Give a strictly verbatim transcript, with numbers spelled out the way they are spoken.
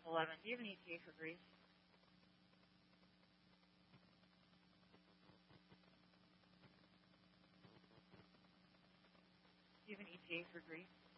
eleven. Do you have an E T A for Greece? Do you have an E T A for Greece?